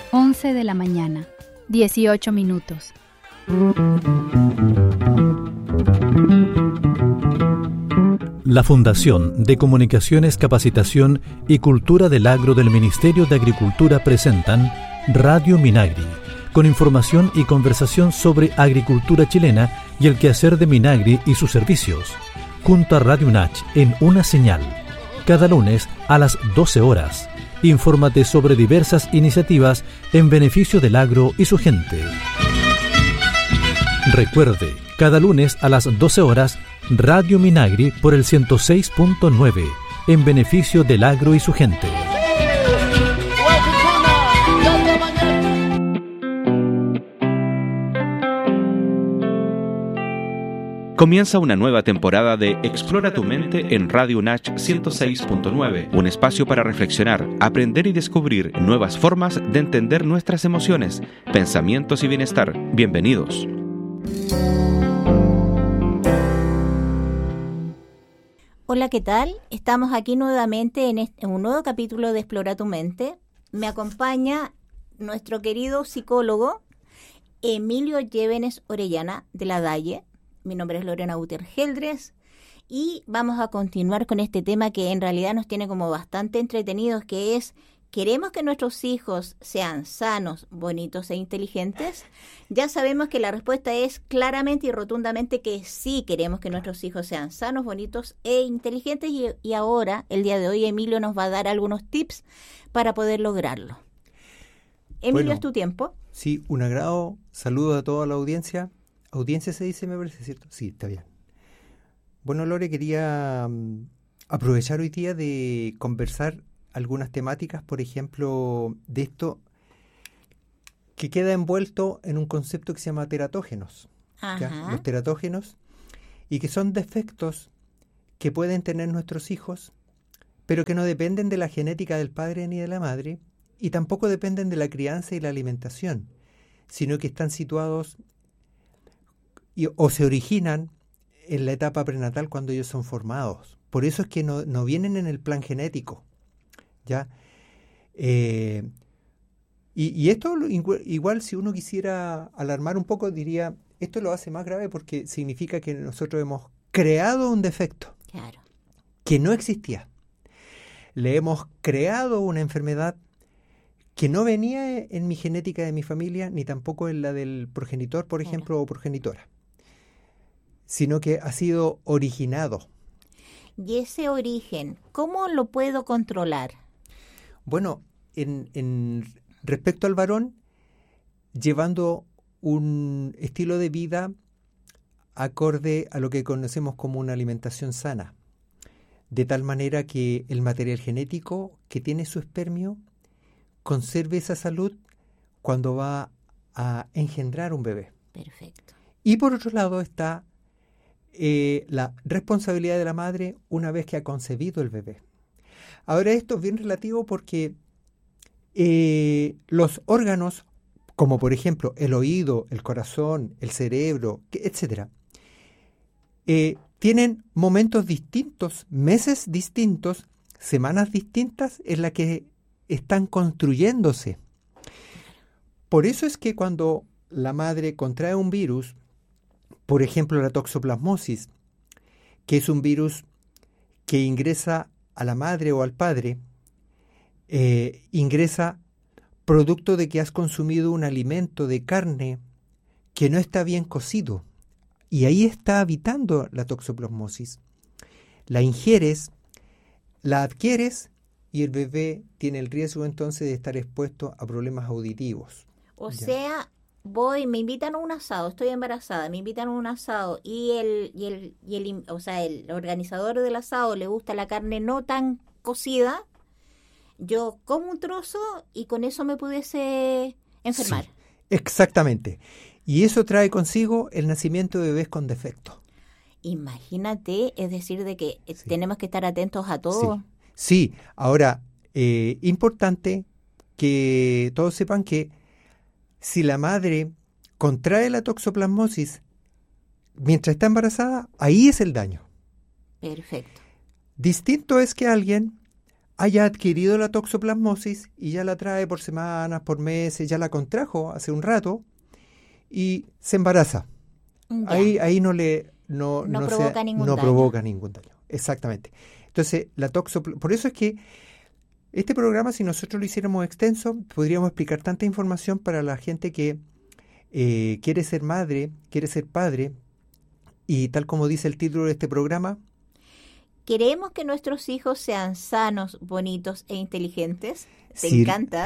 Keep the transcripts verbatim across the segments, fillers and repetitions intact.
once de la mañana, dieciocho minutos. La Fundación de Comunicaciones, Capacitación y Cultura del Agro del Ministerio de Agricultura presentan Radio Minagri, con información y conversación sobre agricultura chilena y el quehacer de Minagri y sus servicios, junto a Radio Unach en una señal, cada lunes a las doce horas. Infórmate sobre diversas iniciativas en beneficio del agro y su gente. Recuerde, cada lunes a las doce horas, Radio Minagri por el ciento seis punto nueve, en beneficio del agro y su gente. Comienza una nueva temporada de Explora tu mente en Radio Unach ciento seis punto nueve, un espacio para reflexionar, aprender y descubrir nuevas formas de entender nuestras emociones, pensamientos y bienestar. Bienvenidos. Hola, ¿qué tal? Estamos aquí nuevamente en, este, en un nuevo capítulo de Explora tu mente. Me acompaña nuestro querido psicólogo Emilio Llévenes Orellana de la Dalle. Mi nombre es Lorena Gutiérrez y vamos a continuar con este tema que en realidad nos tiene como bastante entretenidos, que es: ¿queremos que nuestros hijos sean sanos, bonitos e inteligentes? Ya sabemos que la respuesta es claramente y rotundamente que sí queremos que nuestros hijos sean sanos, bonitos e inteligentes, y, y ahora, el día de hoy, Emilio nos va a dar algunos tips para poder lograrlo. Emilio, bueno, es tu tiempo. Sí, un agrado. Saludo a toda la audiencia. Audiencia se dice, me parece, ¿cierto? Sí, está bien. Bueno, Lore, quería um, aprovechar hoy día de conversar algunas temáticas, por ejemplo, de esto que queda envuelto en un concepto que se llama teratógenos. ¿Ya? Los teratógenos, y que son defectos que pueden tener nuestros hijos, pero que no dependen de la genética del padre ni de la madre, y tampoco dependen de la crianza y la alimentación, sino que están situados y, o se originan en la etapa prenatal cuando ellos son formados. Por eso es que no, no vienen en el plan genético. ¿Ya? Eh, y, y esto igual, igual si uno quisiera alarmar un poco, diría, esto lo hace más grave porque significa que nosotros hemos creado un defecto, claro, que no existía. Le hemos creado una enfermedad que no venía en mi genética de mi familia, ni tampoco en la del progenitor, por ejemplo, claro, o progenitora, sino que ha sido originado. ¿Y ese origen, cómo lo puedo controlar? Bueno, en, en respecto al varón, llevando un estilo de vida acorde a lo que conocemos como una alimentación sana, de tal manera que el material genético que tiene su espermio conserve esa salud cuando va a engendrar un bebé. Perfecto. Y por otro lado está eh, la responsabilidad de la madre una vez que ha concebido el bebé. Ahora, esto es bien relativo porque eh, los órganos, como por ejemplo el oído, el corazón, el cerebro, etcétera, eh, tienen momentos distintos, meses distintos, semanas distintas en las que están construyéndose. Por eso es que cuando la madre contrae un virus, por ejemplo la toxoplasmosis, que es un virus que ingresa a la madre o al padre, eh, ingresa producto de que has consumido un alimento de carne que no está bien cocido, y ahí está habitando la toxoplasmosis. La ingieres, la adquieres, y el bebé tiene el riesgo entonces de estar expuesto a problemas auditivos. O ¿Ya? sea, voy, me invitan a un asado, estoy embarazada, me invitan a un asado y el, y el, y el, o sea, el organizador del asado le gusta la carne no tan cocida, yo como un trozo y con eso me pudiese enfermar. Sí, exactamente. Y eso trae consigo el nacimiento de bebés con defecto. Imagínate, es decir, de que Sí. tenemos que estar atentos a todo. Sí, sí. Ahora, eh, importante que todos sepan que si la madre contrae la toxoplasmosis mientras está embarazada, ahí es el daño. Perfecto. Distinto es que alguien haya adquirido la toxoplasmosis y ya la trae por semanas, por meses, ya la contrajo hace un rato y se embaraza. Ya. Ahí, ahí no le no, No no provoca se- ningún no daño. provoca ningún daño. Exactamente. Entonces, la toxopl- por eso es que este programa, si nosotros lo hiciéramos extenso, podríamos explicar tanta información para la gente que eh, quiere ser madre, quiere ser padre, y tal como dice el título de este programa, Queremos que nuestros hijos sean sanos, bonitos e inteligentes. Te Sí. encanta.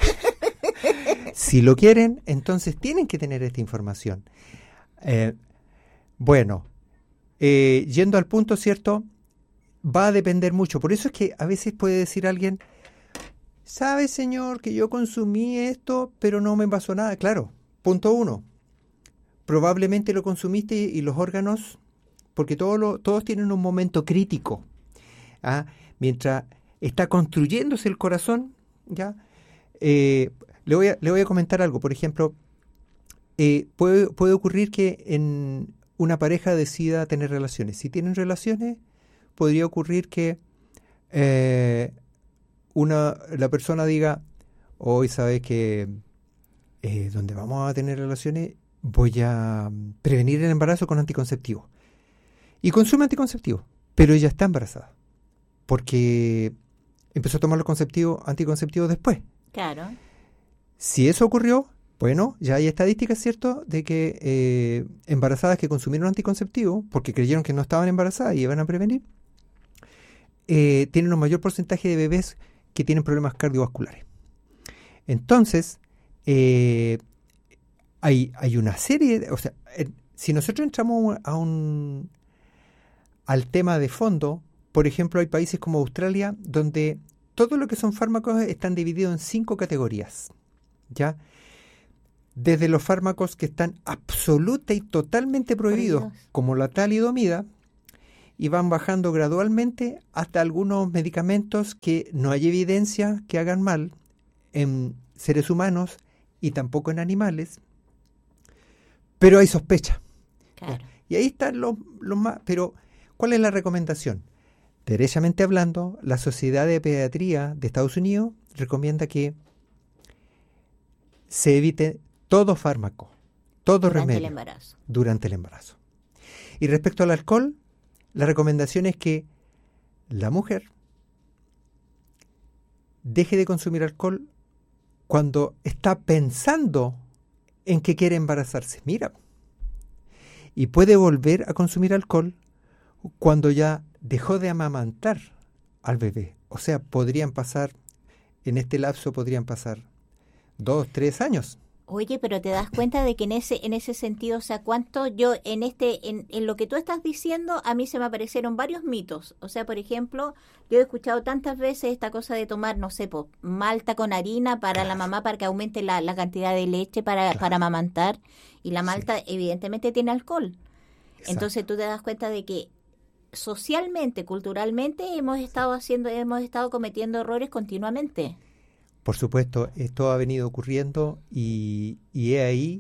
si lo quieren, entonces tienen que tener esta información. Eh, bueno, eh, yendo al punto, ¿cierto? Va a depender mucho. Por eso es que a veces puede decir alguien, ¿sabe, señor, que yo consumí esto, pero no me pasó nada? Claro, punto uno. Probablemente lo consumiste y los órganos, porque todo lo- todos tienen un momento crítico. ¿Ah? Mientras está construyéndose el corazón, ¿ya? Eh, le, voy a, le voy a comentar algo. Por ejemplo, eh, puede, puede ocurrir que en una pareja decida tener relaciones. Si tienen relaciones, podría ocurrir que eh, una, la persona diga, hoy sabes que eh, donde vamos a tener relaciones voy a prevenir el embarazo con anticonceptivo. Y consume anticonceptivo, pero ella está embarazada. Porque empezó a tomar los conceptivos, anticonceptivos después. Claro. Si eso ocurrió, bueno, ya hay estadísticas, ¿cierto?, de que eh, embarazadas que consumieron anticonceptivos, porque creyeron que no estaban embarazadas y iban a prevenir, eh, tienen un mayor porcentaje de bebés que tienen problemas cardiovasculares. Entonces, eh, hay, hay una serie, de, o sea, eh, si nosotros entramos a un, al tema de fondo, por ejemplo, hay países como Australia, donde todo lo que son fármacos están divididos en cinco categorías, ¿ya? Desde los fármacos que están absoluta y totalmente prohibidos, Prohibidos. como la talidomida, y van bajando gradualmente hasta algunos medicamentos que no hay evidencia que hagan mal en seres humanos y tampoco en animales, pero hay sospecha. Claro. Y ahí están los, los más... Pero, ¿cuál es la recomendación? Derechamente hablando, la Sociedad de Pediatría de Estados Unidos recomienda que se evite todo fármaco, todo Durante remedio el embarazo. durante el embarazo. Y respecto al alcohol, la recomendación es que la mujer deje de consumir alcohol cuando está pensando en que quiere embarazarse. Mira. Y puede volver a consumir alcohol cuando ya dejó de amamantar al bebé. O sea, podrían pasar, en este lapso podrían pasar dos, tres años. Oye, pero te das cuenta de que en ese en ese sentido, o sea, cuánto yo en este en, en lo que tú estás diciendo, a mí se me aparecieron varios mitos. O sea, por ejemplo, yo he escuchado tantas veces esta cosa de tomar, no sé, po, malta con harina para la mamá para que aumente la, la cantidad de leche para, Claro. para amamantar, y la malta evidentemente tiene alcohol. Exacto. Entonces tú te das cuenta de que socialmente, culturalmente hemos estado haciendo hemos estado cometiendo errores continuamente. Por supuesto, esto ha venido ocurriendo y, y es ahí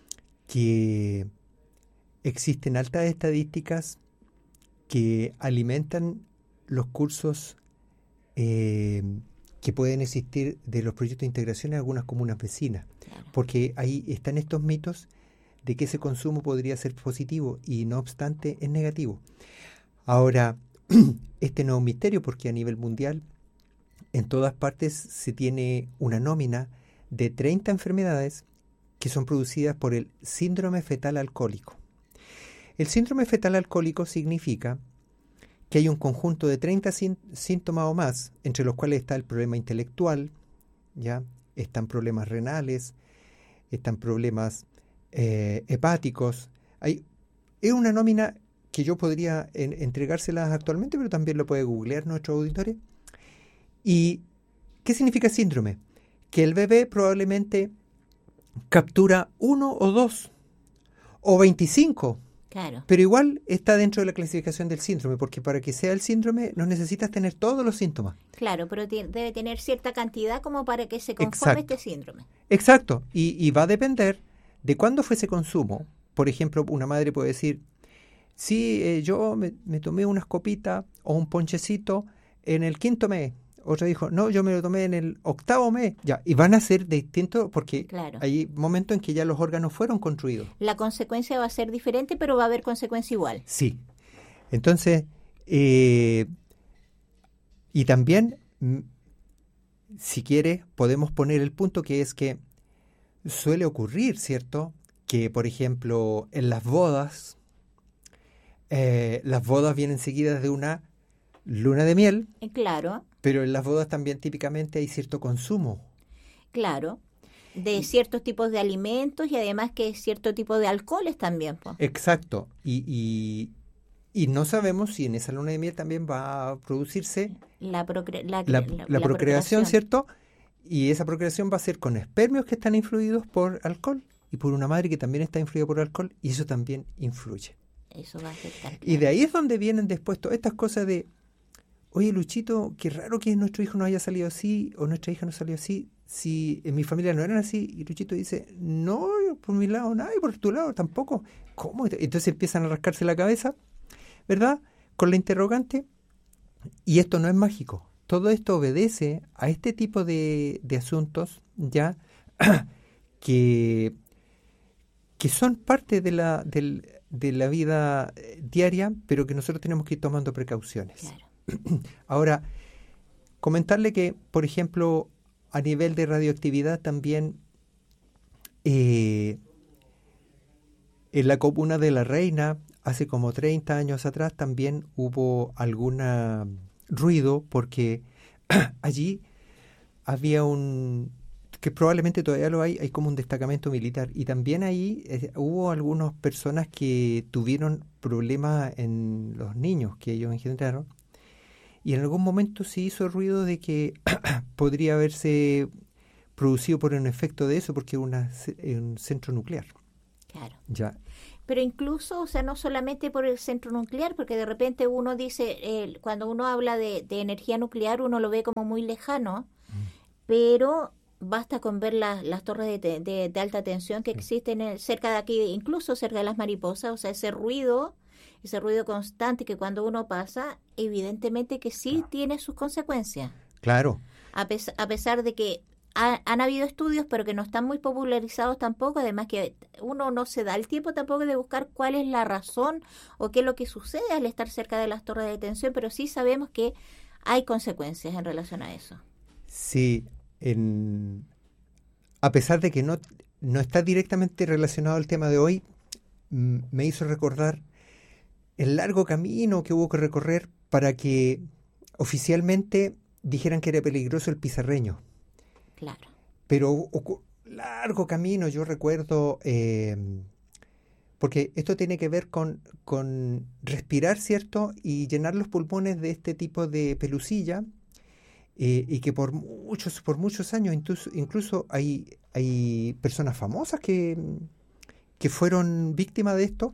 que existen altas estadísticas que alimentan los cursos eh, que pueden existir de los proyectos de integración en algunas comunas vecinas, Claro. porque ahí están estos mitos de que ese consumo podría ser positivo y no obstante es negativo. Ahora, este no es un misterio porque a nivel mundial en todas partes se tiene una nómina de treinta enfermedades que son producidas por el síndrome fetal alcohólico. El síndrome fetal alcohólico significa que hay un conjunto de treinta sín- síntomas o más, entre los cuales está el problema intelectual, ¿ya? Están problemas renales, están problemas eh, hepáticos. Hay, es una nómina que yo podría en, entregárselas actualmente, pero también lo puede googlear nuestros auditores. ¿Y qué significa síndrome? Que el bebé probablemente captura uno o dos o veinticinco, Claro. pero igual está dentro de la clasificación del síndrome, porque para que sea el síndrome no necesitas tener todos los síntomas. Claro, pero ti- debe tener cierta cantidad como para que se conforme Exacto. este síndrome. Exacto, y, y va a depender de cuándo fue ese consumo. Por ejemplo, una madre puede decir, sí, eh, yo me, me tomé unas copitas o un ponchecito en el quinto mes, otra dijo, no, yo me lo tomé en el octavo mes, ya, y van a ser distintos porque claro. hay momentos en que ya los órganos fueron construidos. La consecuencia va a ser diferente, pero va a haber consecuencia igual. Sí. Entonces, eh, y también, m- si quiere, podemos poner el punto que es que suele ocurrir, ¿cierto? Que, por ejemplo, en las bodas, eh, las bodas vienen seguidas de una luna de miel, Eh, Claro, pero en las bodas también típicamente hay cierto consumo. claro. De ciertos tipos de alimentos y además que cierto tipo de alcoholes también, po. Exacto. Y, y, y no sabemos si en esa luna de miel también va a producirse La, procre- la, la, la- la la procreación, ¿cierto? Y esa procreación va a ser con espermios que están influidos por alcohol y por una madre que también está influida por alcohol, y eso también influye. Eso va a afectar. Y de ahí es donde vienen después todas estas cosas de, oye, Luchito, qué raro que nuestro hijo no haya salido así o nuestra hija no salió así, si en mi familia no eran así. Y Luchito dice, no, por mi lado nada y por tu lado tampoco. ¿Cómo? Entonces empiezan a rascarse la cabeza, ¿verdad? Con la interrogante. Y esto no es mágico. Todo esto obedece a este tipo de, de asuntos ya que, que son parte de la, del, de la vida diaria, pero que nosotros tenemos que ir tomando precauciones. Claro. Ahora, comentarle que, por ejemplo, a nivel de radioactividad también eh, en la comuna de La Reina, hace como treinta años atrás, también hubo algún ruido porque allí había un, que probablemente todavía lo hay, hay como un destacamento militar, y también ahí eh, hubo algunas personas que tuvieron problemas en los niños que ellos engendraron, y en algún momento se hizo ruido de que podría haberse producido por un efecto de eso, porque es una, un centro nuclear. Claro. Ya. Pero incluso, o sea, no solamente por el centro nuclear, porque de repente uno dice, eh, cuando uno habla de, de energía nuclear, uno lo ve como muy lejano, mm. pero basta con ver las, las torres de, de, de alta tensión que existen en, cerca de aquí, incluso cerca de las Mariposas, o sea, ese ruido, ese ruido constante que cuando uno pasa, evidentemente que sí claro. tiene sus consecuencias. Claro. A, pes- a pesar de que ha, han habido estudios, pero que no están muy popularizados tampoco, además que uno no se da el tiempo tampoco de buscar cuál es la razón o qué es lo que sucede al estar cerca de las torres de tensión, pero sí sabemos que hay consecuencias en relación a eso. Sí, en, a pesar de que no, no está directamente relacionado al tema de hoy, m- me hizo recordar el largo camino que hubo que recorrer para que oficialmente dijeran que era peligroso el pizarreño. Claro. Pero ocu- largo camino, yo recuerdo, eh, porque esto tiene que ver con, con respirar, ¿cierto? Y llenar los pulmones de este tipo de pelusilla, eh, y que por muchos, por muchos años, incluso, incluso hay, hay personas famosas que, que fueron víctimas de esto,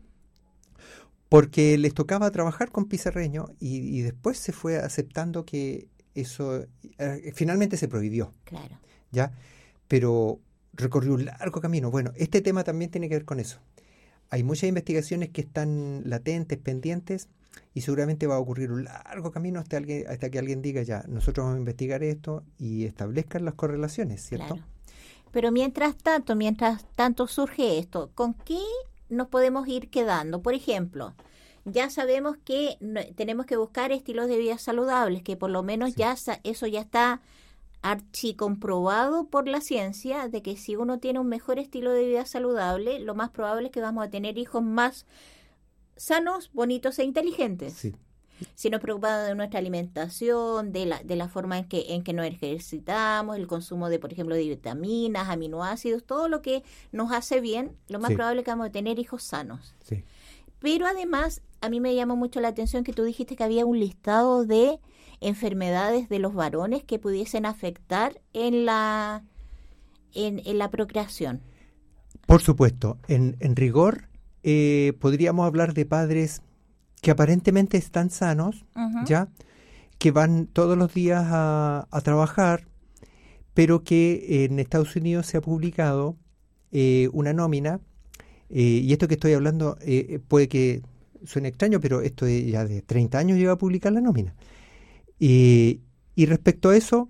porque les tocaba trabajar con pizarreño y, y después se fue aceptando que eso eh, finalmente se prohibió. Claro. ¿Ya? Pero recorrió un largo camino. Bueno, este tema también tiene que ver con eso. Hay muchas investigaciones que están latentes, pendientes, y seguramente va a ocurrir un largo camino hasta, alguien, hasta que alguien diga ya, nosotros vamos a investigar esto y establezcan las correlaciones, ¿cierto? Claro. Pero mientras tanto, mientras tanto surge esto, ¿con qué nos podemos ir quedando? Por ejemplo, ya sabemos que no, tenemos que buscar estilos de vida saludables, que por lo menos sí. ya eso ya está archicomprobado por la ciencia, de que si uno tiene un mejor estilo de vida saludable, lo más probable es que vamos a tener hijos más sanos, bonitos e inteligentes. Sí. Si nos preocupamos de nuestra alimentación, de la, de la forma en que, en que nos ejercitamos, el consumo de, por ejemplo, de vitaminas, aminoácidos, todo lo que nos hace bien, lo más sí. probable es que vamos a tener hijos sanos. Sí. Pero además, a mí me llamó mucho la atención que tú dijiste que había un listado de enfermedades de los varones que pudiesen afectar en la, en, en la procreación. Por supuesto, en, en rigor eh, podríamos hablar de padres que aparentemente están sanos, uh-huh. ya, que van todos los días a, a trabajar, pero que en Estados Unidos se ha publicado eh, una nómina, eh, y esto que estoy hablando eh, puede que suene extraño, pero esto ya de treinta años lleva a publicar la nómina, eh, Y respecto a eso,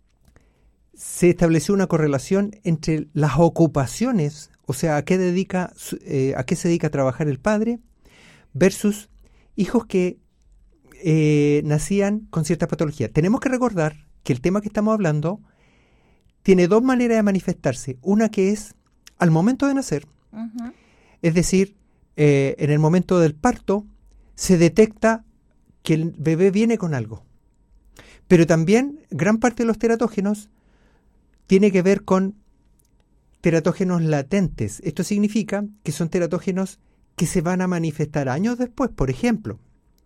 se estableció una correlación entre las ocupaciones, o sea, a qué dedica, eh, a qué se dedica a trabajar el padre, versus hijos que eh, nacían con cierta patología. Tenemos que recordar que el tema que estamos hablando tiene dos maneras de manifestarse. Una que es al momento de nacer, uh-huh. es decir, eh, en el momento del parto se detecta que el bebé viene con algo. Pero también gran parte de los teratógenos tiene que ver con teratógenos latentes. Esto significa que son teratógenos que se van a manifestar años después. Por ejemplo,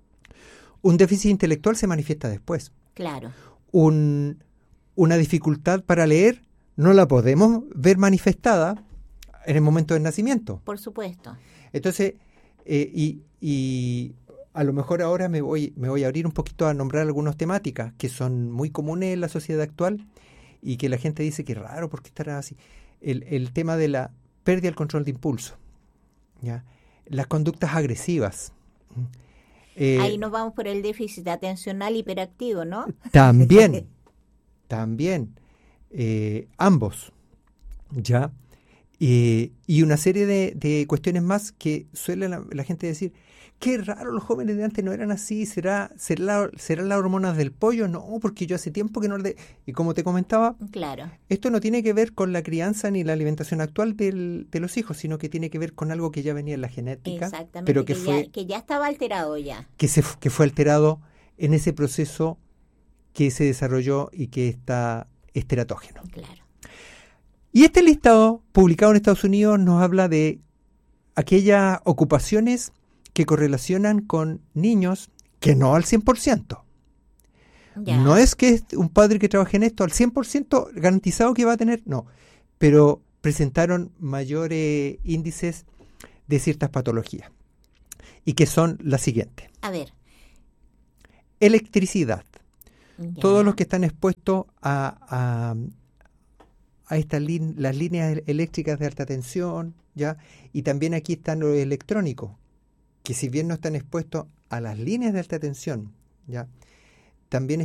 un déficit intelectual se manifiesta después. Claro. Un, una dificultad para leer no la podemos ver manifestada en el momento del nacimiento. Por supuesto. Entonces, eh, y, y a lo mejor ahora me voy, me voy a abrir un poquito a nombrar algunas temáticas que son muy comunes en la sociedad actual y que la gente dice que es raro, ¿por qué estará así? El, el tema de la pérdida del control de impulso, ¿ya? Las conductas agresivas. Eh, Ahí nos vamos por el déficit atencional hiperactivo, ¿no? También, también, eh, ambos, ¿ya? Eh, y una serie de, de cuestiones más que suele la, la gente decir, qué raro, los jóvenes de antes no eran así, ¿será, será, la, será las hormonas del pollo? No, porque yo hace tiempo que no... De... Y como te comentaba, claro. Esto no tiene que ver con la crianza ni la alimentación actual del, de los hijos, sino que tiene que ver con algo que ya venía en la genética. Exactamente, pero que, que, fue, ya, que ya estaba alterado ya. Que, se, que fue alterado en ese proceso que se desarrolló y que está es teratógeno. Claro. Y este listado, publicado en Estados Unidos, nos habla de aquellas ocupaciones que correlacionan con niños que no al cien por ciento. Ya. No es que un padre que trabaje en esto al cien por ciento garantizado que va a tener, no, pero presentaron mayores índices de ciertas patologías y que son las siguientes. A ver. Electricidad. Ya. Todos los que están expuestos a, a, a estas lin- las líneas eléctricas de alta tensión, ¿ya? Y también aquí están los electrónicos, que si bien no están expuestos a las líneas de alta tensión, ¿ya? También